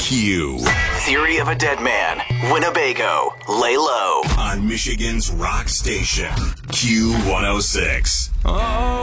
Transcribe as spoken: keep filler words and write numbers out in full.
Q. Theory of a Dead Man, Winnebago, Lay Low. On Michigan's rock station, Q one oh six. Oh.